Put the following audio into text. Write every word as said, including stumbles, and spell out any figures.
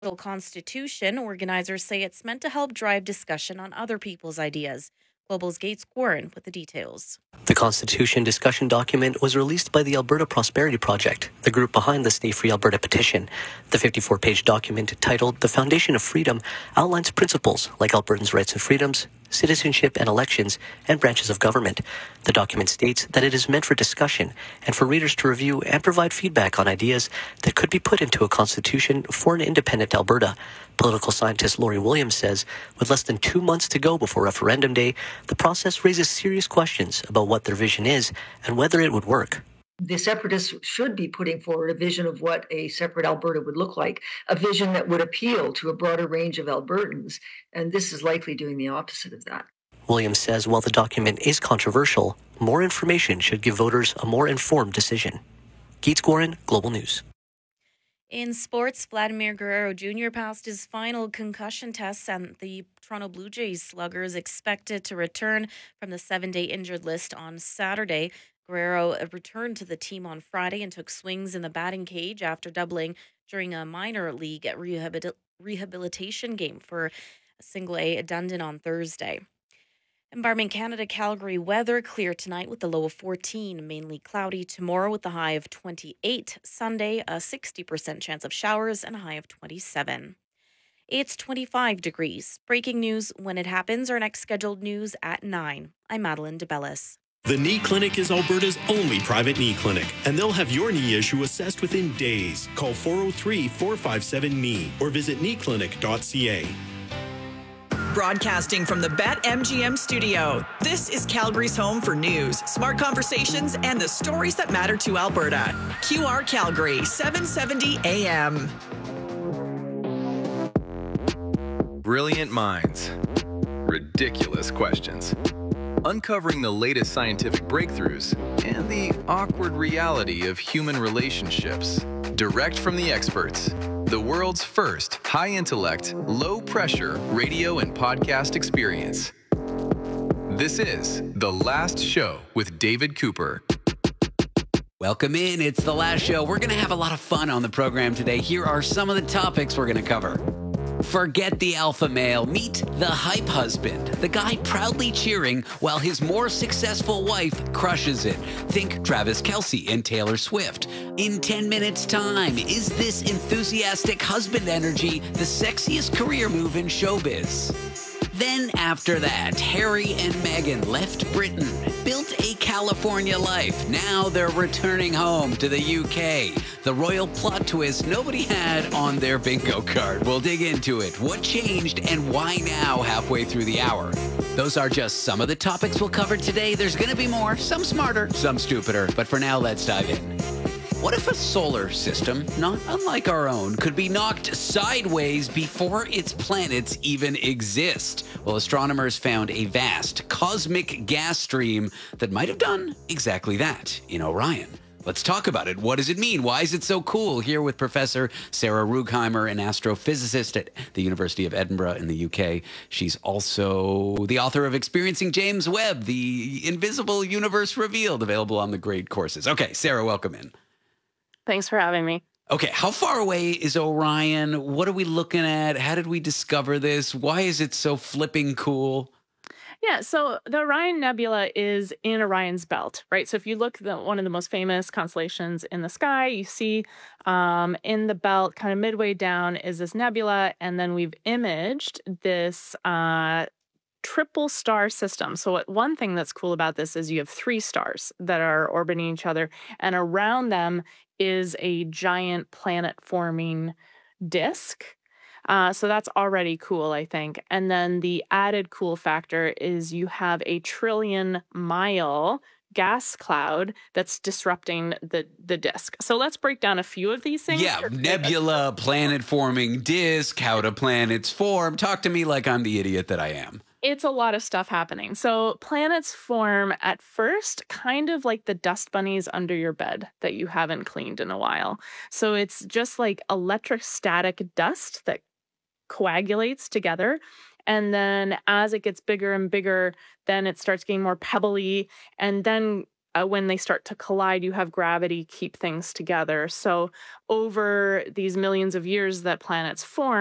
Constitution, organizers say it's meant to help drive discussion on other people's ideas. Global's Gates Gorin with the details. The Constitution discussion document was released by the Alberta Prosperity Project, the group behind the Stay Free Alberta petition. The fifty-four page document, titled The Foundation of Freedom, outlines principles like Albertans' rights and freedoms, citizenship and elections, and branches of government. The document states that it is meant for discussion and for readers to review and provide feedback on ideas that could be put into a constitution for an independent Alberta. Political scientist Laurie Williams says, with less than two months to go before referendum day, the process raises serious questions about what their vision is and whether it would work. The separatists should be putting forward a vision of what a separate Alberta would look like, a vision that would appeal to a broader range of Albertans, and this is likely doing the opposite of that. Williams says while the document is controversial, more information should give voters a more informed decision. Gates Gorin, Global News. In sports, Vladimir Guerrero Junior passed his final concussion tests, and the Toronto Blue Jays slugger is expected to return from the seven-day injured list on Saturday. Guerrero returned to the team on Friday and took swings in the batting cage after doubling during a minor league rehabil- rehabilitation game for Single A Dundon on Thursday. Environment Canada Calgary weather clear tonight with a low of fourteen, mainly cloudy tomorrow with a high of twenty-eight. Sunday, a sixty percent chance of showers and a high of twenty-seven. It's twenty-five degrees. Breaking news when it happens. Our next scheduled news at nine. I'm Madeline DeBellis. The Knee Clinic is Alberta's only private knee clinic, and they'll have your knee issue assessed within days. Call four oh three, four five seven, K N E E or visit knee clinic dot c a. Broadcasting from the BetMGM studio, this is Calgary's home for news, smart conversations, and the stories that matter to Alberta. Q R Calgary, seven seventy A M. Brilliant minds. Ridiculous questions. Uncovering the latest scientific breakthroughs and the awkward reality of human relationships. Direct from the experts. The world's first high-intellect, low-pressure radio and podcast experience. This is The Last Show with David Cooper. Welcome in. It's The Last Show. We're going to have a lot of fun on the program today. Here are some of the topics we're going to cover. Forget the alpha male. Meet the hype husband. The guy proudly cheering while his more successful wife crushes it. Think Travis Kelce and Taylor Swift. In ten minutes time, is this enthusiastic husband energy the sexiest career move in showbiz? Then after that, Harry and Meghan left Britain, built a California life. Now they're returning home to the U K. The royal plot twist nobody had on their bingo card. We'll dig into it. What changed and why now halfway through the hour? Those are just some of the topics we'll cover today. There's going to be more, some smarter, some stupider. But for now, let's dive in. What if a solar system, not unlike our own, could be knocked sideways before its planets even exist? Well, astronomers found a vast cosmic gas stream that might have done exactly that in Orion. Let's talk about it. What does it mean? Why is it so cool? Here with Professor Sarah Rugheimer, an astrophysicist at the University of Edinburgh in the U K. She's also the author of Experiencing James Webb, The Invisible Universe Revealed, available on the Grade courses. Okay, Sarah, welcome in. Thanks for having me. Okay, how far away is Orion? What are we looking at? How did we discover this? Why is it so flipping cool? Yeah, so the Orion Nebula is in Orion's belt, right? So if you look at one of the most famous constellations in the sky, you see um, in the belt, kind of midway down, is this nebula, and then we've imaged this uh, triple star system. So what, one thing that's cool about this is you have three stars that are orbiting each other, and around them is a giant planet-forming disk. Uh, so that's already cool, I think. And then the added cool factor is you have a trillion mile gas cloud that's disrupting the, the disk. So let's break down a few of these things. Yeah, nebula, planet-forming disk, how do planets form? Talk to me like I'm the idiot that I am. It's a lot of stuff happening. So planets form at first kind of like the dust bunnies under your bed that you haven't cleaned in a while. So it's just like electrostatic dust that coagulates together. And then as it gets bigger and bigger, then it starts getting more pebbly. And then uh, when they start to collide, you have gravity keep things together. So over these millions of years that planets form,